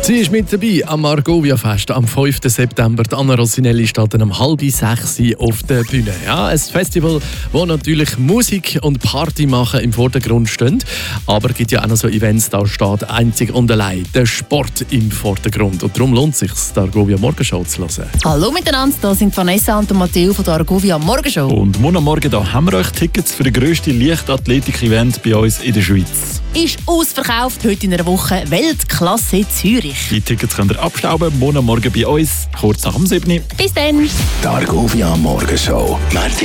Sie ist mit dabei am Argovia-Fest am 5. September. Die Anna Rossinelli steht dann um 5:30 auf der Bühne. Ja, ein Festival, wo natürlich Musik und Party machen im Vordergrund stehen. Aber es gibt ja auch noch so Events, da steht einzig und allein der Sport im Vordergrund. Und darum lohnt es sich, die Argovia Morgenshow zu hören. Hallo miteinander, hier sind Vanessa und Matteo von der Argovia Morgenshow. Und morgen Morgen da haben wir euch Tickets für das grösste Leichtathletik-Event bei uns in der Schweiz. Ist ausverkauft, heute in einer Woche Weltklasse Zürich. Die Tickets könnt ihr abstauben, morgen Morgen bei uns, kurz nach dem 7. Bis dann! Die Argovia Morgenshow.